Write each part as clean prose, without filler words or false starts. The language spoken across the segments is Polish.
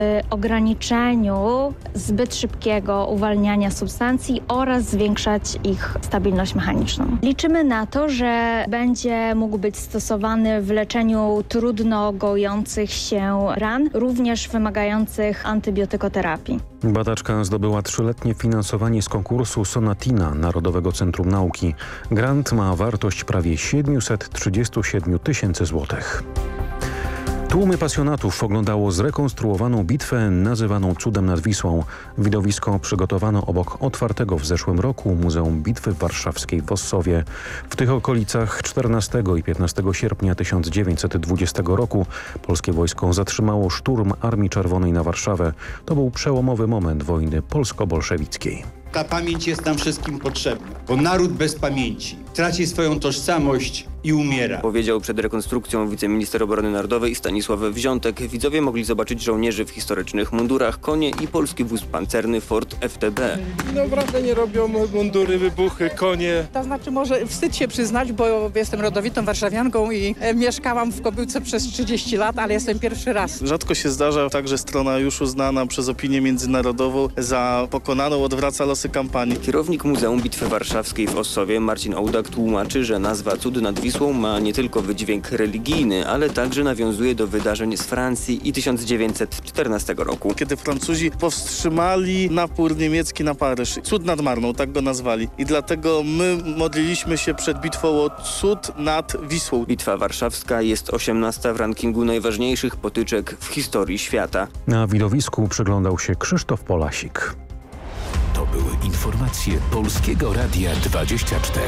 ograniczeniu zbyt szybkiego uwalniania substancji oraz zwiększać ich stabilność mechaniczną. Liczymy na to, że będzie mógł być stosowany w leczeniu trudno gojących się ran, również wymagających antybiotykoterapii. Badaczka zdobyła 3-letnie finansowanie z konkursu Sonatina Narodowego Centrum Nauki. Grant ma wartość prawie 737 000 złotych. Tłumy pasjonatów oglądało zrekonstruowaną bitwę nazywaną Cudem nad Wisłą. Widowisko przygotowano obok otwartego w zeszłym roku Muzeum Bitwy Warszawskiej w Ossowie. W tych okolicach 14 i 15 sierpnia 1920 roku polskie wojsko zatrzymało szturm Armii Czerwonej na Warszawę. To był przełomowy moment wojny polsko-bolszewickiej. Ta pamięć jest nam wszystkim potrzebna, bo naród bez pamięci traci swoją tożsamość i umiera. Powiedział przed rekonstrukcją wiceminister obrony narodowej Stanisław Wziątek. Widzowie mogli zobaczyć żołnierzy w historycznych mundurach, konie i polski wóz pancerny Ford FTB. No wrażenie robią mundury, wybuchy, konie. To znaczy może wstyd się przyznać, bo jestem rodowitą warszawianką i mieszkałam w Kobyłce przez 30 lat, ale jestem pierwszy raz. Rzadko się zdarza tak, że strona już uznana przez opinię międzynarodową za pokonaną odwraca losy kampanii. Kierownik Muzeum Bitwy Warszawskiej w Ossowie Marcin Ołdak tłumaczy, że nazwa Cud nad Wisłą ma nie tylko wydźwięk religijny, ale także nawiązuje do wydarzeń z Francji i 1914 roku. Kiedy Francuzi powstrzymali napór niemiecki na Paryż. Cud nad Marną, tak go nazwali. I dlatego my modliliśmy się przed bitwą o cud nad Wisłą. Bitwa Warszawska jest 18 w rankingu najważniejszych potyczek w historii świata. Na widowisku przyglądał się Krzysztof Polasik. To były informacje Polskiego Radia 24.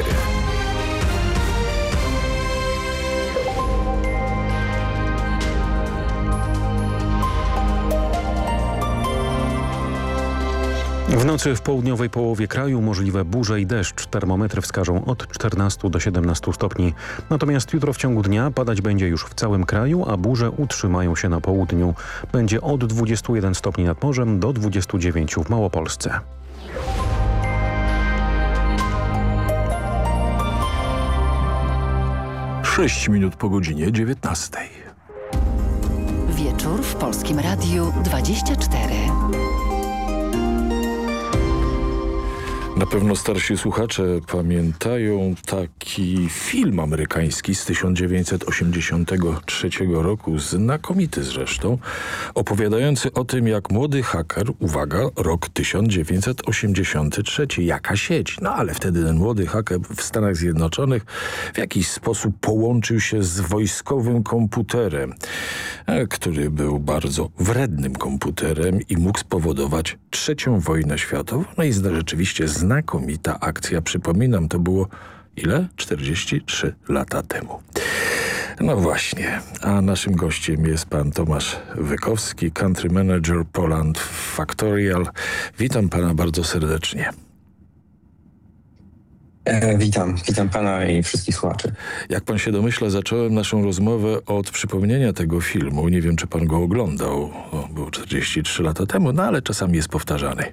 W nocy w południowej połowie kraju możliwe burze i deszcz. Termometry wskażą od 14 do 17 stopni. Natomiast jutro w ciągu dnia padać będzie już w całym kraju, a burze utrzymają się na południu. Będzie od 21 stopni nad morzem do 29 w Małopolsce. Sześć minut po godzinie 19. Wieczór w Polskim Radiu 24. Na pewno starsi słuchacze pamiętają taki film amerykański z 1983 roku, znakomity zresztą, opowiadający o tym, jak młody haker, uwaga, rok 1983, jaka sieć. No ale wtedy ten młody haker w Stanach Zjednoczonych w jakiś sposób połączył się z wojskowym komputerem, który był bardzo wrednym komputerem i mógł spowodować III wojnę światową. No i rzeczywiście znakomita akcja. Przypominam, to było ile? 43 lata temu. No właśnie, a naszym gościem jest pan Tomasz Wykowski, country manager Poland Factorial. Witam pana bardzo serdecznie. Witam pana i wszystkich słuchaczy. Jak pan się domyśla, zacząłem naszą rozmowę od przypomnienia tego filmu. Nie wiem, czy pan go oglądał. Był 43 lata temu, no ale czasami jest powtarzany.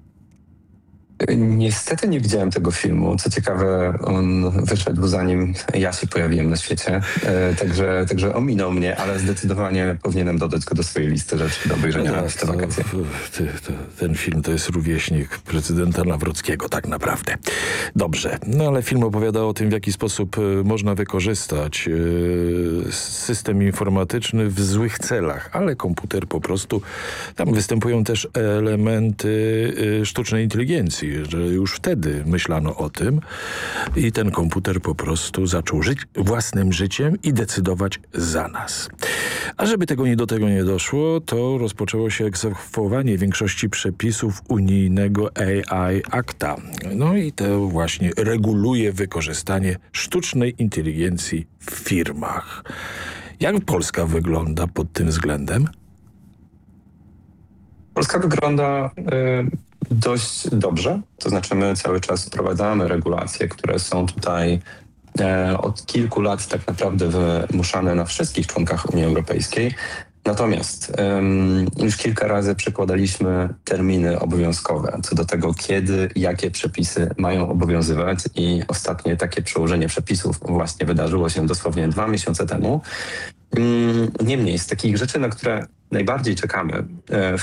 Niestety nie widziałem tego filmu. Co ciekawe, on wyszedł zanim ja się pojawiłem na świecie. Także ominął mnie, ale zdecydowanie powinienem dodać go do swojej listy rzeczy do obejrzenia w te wakacje. Ten film to jest rówieśnik prezydenta Nawrockiego tak naprawdę. Dobrze, no ale film opowiada o tym, w jaki sposób można wykorzystać system informatyczny w złych celach, ale komputer po prostu, tam występują też elementy sztucznej inteligencji, że już wtedy myślano o tym i ten komputer po prostu zaczął żyć własnym życiem i decydować za nas. A żeby do tego nie doszło, to rozpoczęło się egzekwowanie większości przepisów unijnego AI Acta. No i to właśnie reguluje wykorzystanie sztucznej inteligencji w firmach. Jak Polska wygląda pod tym względem? Polska wygląda dość dobrze. To znaczy my cały czas wprowadzamy regulacje, które są tutaj od kilku lat tak naprawdę wymuszane na wszystkich członkach Unii Europejskiej. Natomiast już kilka razy przekładaliśmy terminy obowiązkowe co do tego, kiedy, jakie przepisy mają obowiązywać i ostatnie takie przełożenie przepisów właśnie wydarzyło się dosłownie 2 miesiące temu. Niemniej z takich rzeczy, na które najbardziej czekamy